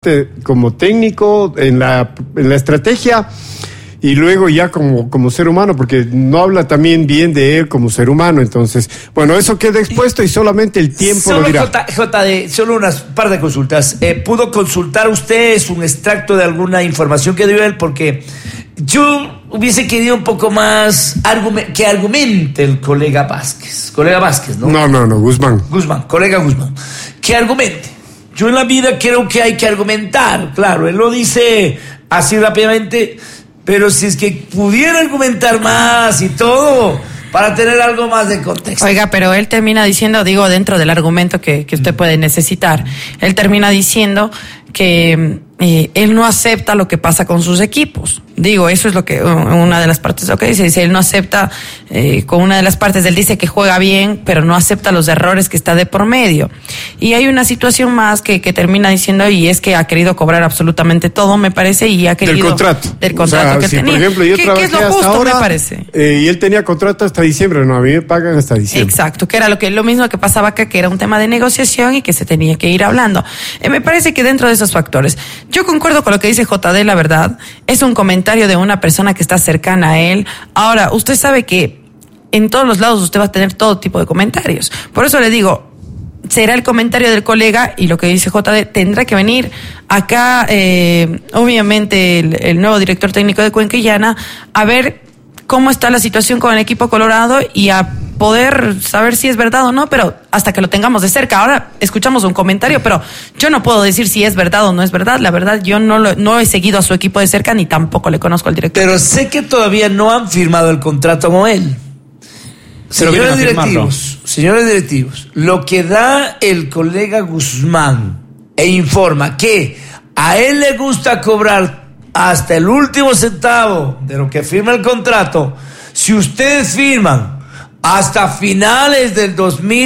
como técnico en la estrategia y luego ya como ser humano, porque no habla también bien de él como ser humano. Entonces, bueno, eso queda expuesto y solamente el tiempo lo dirá. JD, solo unas par de consultas. ¿Pudo consultar usted un extracto de alguna información que dio él? Porque yo hubiese querido un poco más que argumente el colega Vázquez. Colega Vázquez, ¿no? No, Guzmán. Colega Guzmán. Que argumente. Yo en la vida creo que hay que argumentar. Claro, él lo dice así rápidamente, pero si es que pudiera argumentar más y todo, para tener algo más de contexto. Oiga, pero él termina diciendo, digo, dentro del argumento que usted puede necesitar, él termina diciendo que él no acepta lo que pasa con sus equipos. Digo, eso es lo que una de las partes lo que dice él no acepta con una de las partes, él dice que juega bien, pero no acepta los errores que está de por medio. Y hay una situación más que termina diciendo, y es que ha querido cobrar absolutamente todo, me parece, y ha querido... Del contrato que él tenía. Por ejemplo, yo trabajé es lo justo, hasta ahora, me parece. Y él tenía contrato hasta diciembre, no, a mí me pagan hasta diciembre. Exacto, que era lo mismo que pasaba acá, que era un tema de negociación y que se tenía que ir hablando. Me parece que dentro de esos factores, yo concuerdo con lo que dice JD, la verdad, es un comentario de una persona que está cercana a él. Ahora, usted sabe que en todos los lados usted va a tener todo tipo de comentarios. Por eso le digo, será el comentario del colega y lo que dice JD, tendrá que venir acá, obviamente, el nuevo director técnico de Cuenca y Llana, a ver cómo está la situación con el equipo colorado y a poder saber si es verdad o no, pero hasta que lo tengamos de cerca. Ahora escuchamos un comentario, pero yo no puedo decir si es verdad o no es verdad. La verdad, yo no he seguido a su equipo de cerca ni tampoco le conozco al director. Pero sé que todavía no han firmado el contrato con él. Señores directivos, lo que da el colega Guzmán e informa que a él le gusta cobrar hasta el último centavo de lo que firma el contrato. Si ustedes firman hasta finales del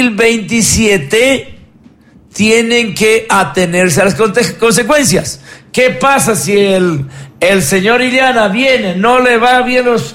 2027, tienen que atenerse a las consecuencias. ¿Qué pasa si el señor Iliana viene, no le va bien los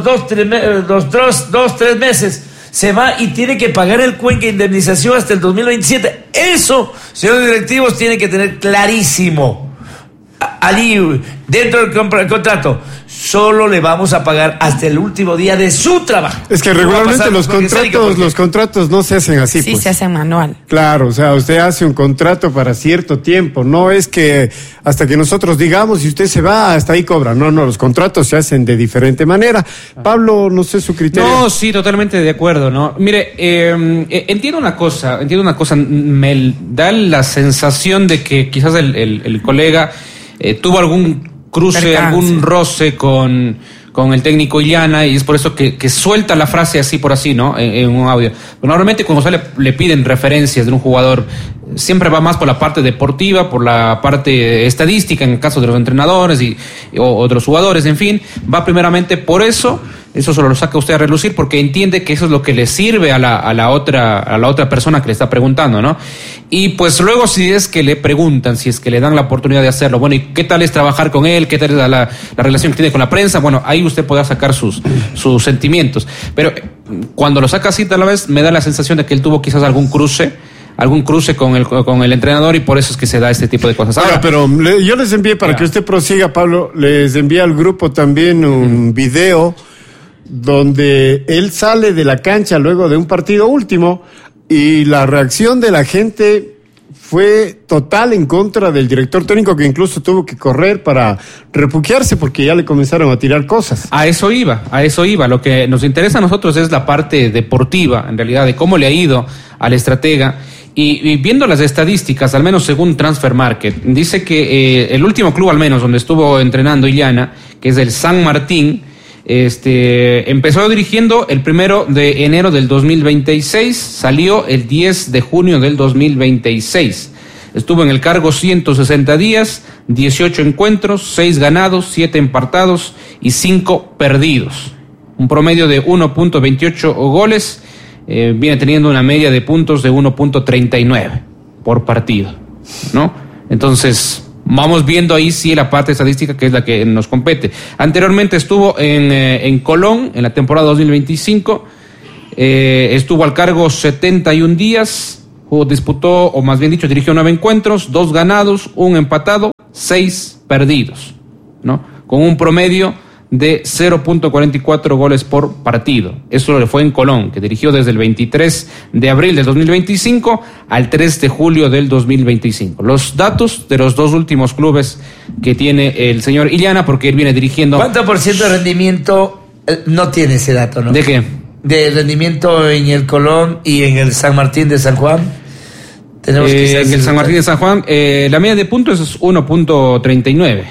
2-3 meses, se va y tiene que pagar el Cuenca indemnización hasta el 2027? Eso, señores directivos, tienen que tener clarísimo. Allí, dentro del contrato, solo le vamos a pagar hasta el último día de su trabajo. Es que regularmente los contratos no se hacen así. Sí, pues. Se hacen manual. Claro, o sea, usted hace un contrato para cierto tiempo. No es que hasta que nosotros digamos y usted se va, hasta ahí cobra. No, los contratos se hacen de diferente manera. Pablo, no sé su criterio. No, sí, totalmente de acuerdo, ¿no? Mire, entiendo una cosa, me da la sensación de que quizás el colega tuvo algún cruce, algún roce con el técnico Iliana, y es por eso que suelta la frase así por así, ¿no? En un audio. Pero normalmente cuando le piden referencias de un jugador, siempre va más por la parte deportiva, por la parte estadística, en el caso de los entrenadores o de los jugadores, en fin, va primeramente por eso. Eso solo lo saca usted a relucir porque entiende que eso es lo que le sirve a la otra persona que le está preguntando, ¿no? Y pues luego si es que le preguntan, si es que le dan la oportunidad de hacerlo, bueno, ¿y qué tal es trabajar con él? ¿Qué tal es la relación que tiene con la prensa? Bueno, ahí usted podrá sacar sus sentimientos. Pero cuando lo saca así tal vez me da la sensación de que él tuvo quizás algún cruce con el entrenador, y por eso es que se da este tipo de cosas. Ahora, pero yo les envié, para que usted prosiga, Pablo, les envié al grupo también un video donde él sale de la cancha luego de un partido último y la reacción de la gente fue total en contra del director técnico, que incluso tuvo que correr para refugiarse porque ya le comenzaron a tirar cosas. A eso iba. Lo que nos interesa a nosotros es la parte deportiva, en realidad, de cómo le ha ido al estratega. Y viendo las estadísticas, al menos según Transfer Market, dice que el último club, al menos, donde estuvo entrenando Iliana, que es el San Martín, empezó dirigiendo el 1 de enero del 2026, salió el 10 de junio del 2026. Estuvo en el cargo 160 días, 18 encuentros, 6 ganados, 7 empatados y 5 perdidos. Un promedio de 1.28 goles, viene teniendo una media de puntos de 1.39 por partido, ¿no? Entonces, vamos viendo ahí sí la parte estadística, que es la que nos compete. Anteriormente estuvo en Colón en la temporada 2025, estuvo al cargo 71 días, disputó, o más bien dicho, dirigió 9 encuentros, 2 ganados, 1 empatado, 6 perdidos, ¿no? Con un promedio de 0.44 goles por partido. Eso le fue en Colón, que dirigió desde el 23 de abril del 2025 al 3 de julio del 2025. Los datos de los 2 últimos clubes que tiene el señor Illana, porque él viene dirigiendo... ¿Cuánto por ciento de rendimiento? No tiene ese dato, ¿no? ¿De qué? De rendimiento en el Colón y en el San Martín de San Juan. Tenemos que en el San Martín de San Juan, la media de puntos es 1.39.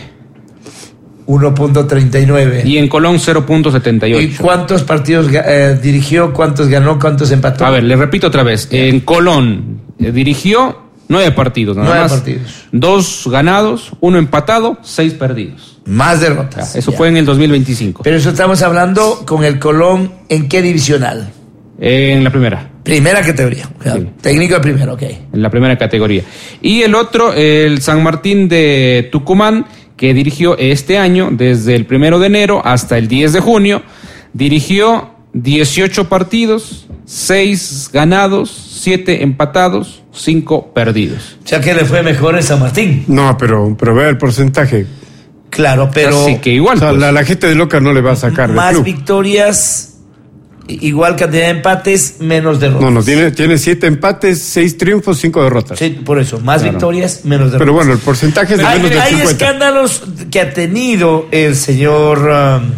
1.39. Y en Colón 0.78. ¿Y cuántos partidos dirigió? ¿Cuántos ganó? ¿Cuántos empató? A ver, le repito otra vez. En Colón dirigió 9 partidos, nada 9 más. partidos. 2 ganados, 1 empatado, 6 perdidos. Más derrotas. Eso fue en el 2025. Pero eso estamos hablando con el Colón, ¿en qué divisional? En la primera. Primera categoría. Sí. Técnico de primero, ok. En la primera categoría. Y el otro, el San Martín de Tucumán, que dirigió este año, desde el 1 de enero hasta el 10 de junio, dirigió 18 partidos, 6 ganados, 7 empatados, 5 perdidos. O sea que le fue mejor en San Martín. No, pero vea el porcentaje. Claro, pero... Así que igual. O sea, pues, la gente de Loca no le va a sacar del más club. victorias, igual cantidad de empates, menos derrotas. No, tiene 7 empates, 6 triunfos, 5 derrotas. Sí, por eso, más victorias, menos derrotas. Pero bueno, el porcentaje es de menos del 50. Hay escándalos que ha tenido el señor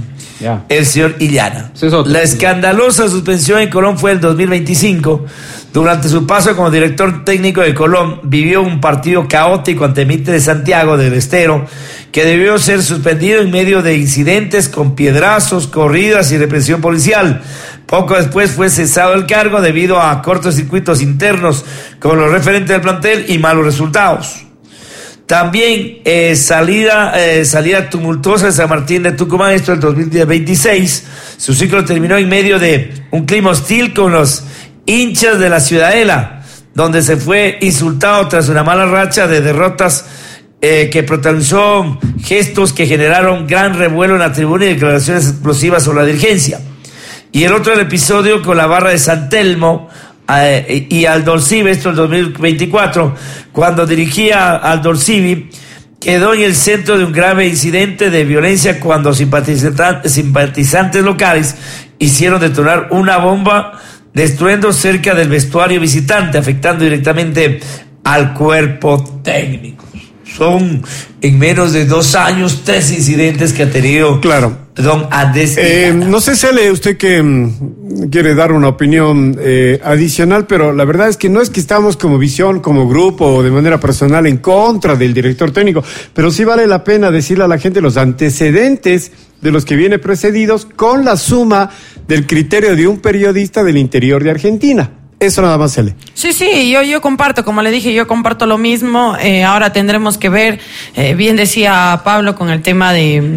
Illana. La escandalosa suspensión en Colón fue el 2025. Durante su paso como director técnico de Colón, vivió un partido caótico ante Mitre de Santiago del Estero, que debió ser suspendido en medio de incidentes con piedrazos, corridas y represión policial. Poco después fue cesado el cargo debido a cortocircuitos internos con los referentes del plantel y malos resultados. También salida tumultuosa de San Martín de Tucumán, esto del 2026. Su ciclo terminó en medio de un clima hostil con los hinchas de la Ciudadela, donde se fue insultado tras una mala racha de derrotas que protagonizó gestos que generaron gran revuelo en la tribuna y declaraciones explosivas sobre la dirigencia. Y el otro, el episodio con la barra de San Telmo y Aldorcivi, esto el 2024, cuando dirigía Aldorcivi, quedó en el centro de un grave incidente de violencia cuando simpatizantes locales hicieron detonar una bomba destruyendo cerca del vestuario visitante, afectando directamente al cuerpo técnico. Son en menos de 2 años 3 incidentes que ha tenido don Andrés Illana. No sé si usted que quiere dar una opinión adicional, pero la verdad es que no es que estamos como visión, como grupo o de manera personal en contra del director técnico, pero sí vale la pena decirle a la gente los antecedentes de los que viene precedidos con la suma del criterio de un periodista del interior de Argentina. Eso nada más, Cele. Sí, yo comparto, como le dije, yo comparto lo mismo. Ahora tendremos que ver, bien decía Pablo con el tema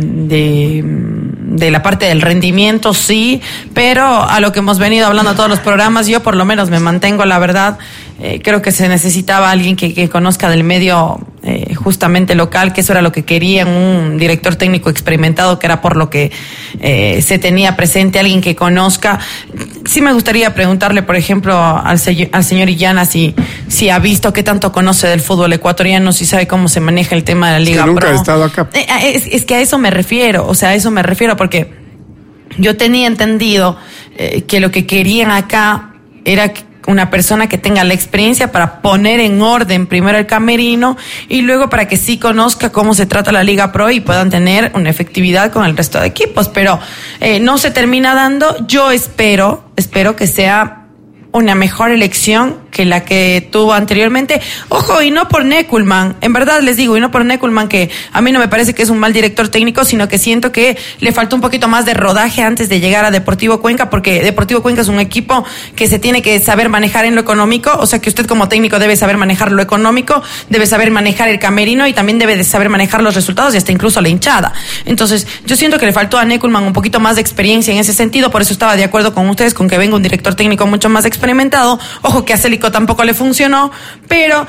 de la parte del rendimiento, sí, pero a lo que hemos venido hablando todos los programas, yo por lo menos me mantengo, la verdad. Creo que se necesitaba alguien que conozca del medio justamente local, que eso era lo que querían, un director técnico experimentado, que era por lo que se tenía presente, alguien que conozca. Sí me gustaría preguntarle, por ejemplo, al señor Illana si ha visto, qué tanto conoce del fútbol ecuatoriano, si sabe cómo se maneja el tema de la Liga Pro. Nunca he estado acá. Es que a eso me refiero, porque yo tenía entendido que lo que querían acá era una persona que tenga la experiencia para poner en orden primero el camerino y luego para que sí conozca cómo se trata la Liga Pro y puedan tener una efectividad con el resto de equipos, pero no se termina dando. Yo espero que sea una mejor elección que la que tuvo anteriormente. Ojo, y no por Neckelmann, en verdad les digo, y no por Neckelmann, que a mí no me parece que es un mal director técnico, sino que siento que le faltó un poquito más de rodaje antes de llegar a Deportivo Cuenca, porque Deportivo Cuenca es un equipo que se tiene que saber manejar en lo económico, o sea que usted como técnico debe saber manejar lo económico, debe saber manejar el camerino y también debe de saber manejar los resultados y hasta incluso la hinchada. Entonces, yo siento que le faltó a Neckelmann un poquito más de experiencia en ese sentido, por eso estaba de acuerdo con ustedes con que venga un director técnico mucho más experimentado. Ojo que a Célico tampoco le funcionó, pero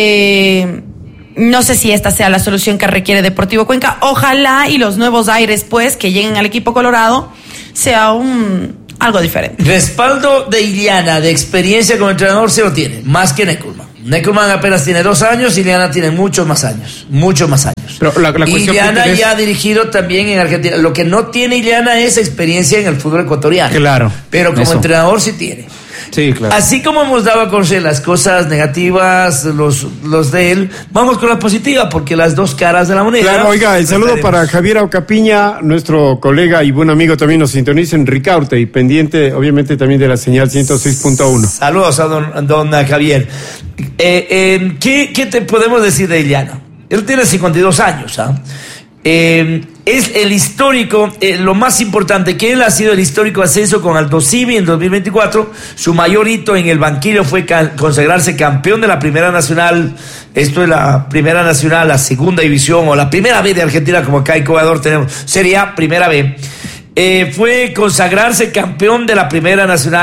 no sé si esta sea la solución que requiere Deportivo Cuenca. Ojalá y los nuevos aires, pues, que lleguen al equipo colorado, sea algo diferente. Respaldo de Iliana, de experiencia como entrenador, se lo tiene, más que Neckelman. Neckelman apenas tiene 2 años, Iliana tiene muchos más años. Pero Iliana ya ha dirigido también en Argentina. Lo que no tiene Iliana es experiencia en el fútbol ecuatoriano. Claro. Pero como entrenador sí tiene. Sí, claro. Así como hemos dado a conocer las cosas negativas, los de él, vamos con la positiva, porque las dos caras de la moneda. Claro, oiga, el saludo para Javier Aucapiña, nuestro colega y buen amigo también nos sintoniza en Ricaurte y pendiente, obviamente, también de la señal 106.1. Saludos a don Javier. ¿Qué te podemos decir de Iliana? Él tiene 52 años, ¿ah? Es el histórico, lo más importante, que él ha sido el histórico ascenso con Alto Civi en 2024. Su mayor hito en el banquillo fue consagrarse campeón de la Primera Nacional. Esto es la Primera Nacional, la Segunda División o la Primera B de Argentina, como acá en Ecuador tenemos. Sería Primera B. Fue consagrarse campeón de la Primera Nacional.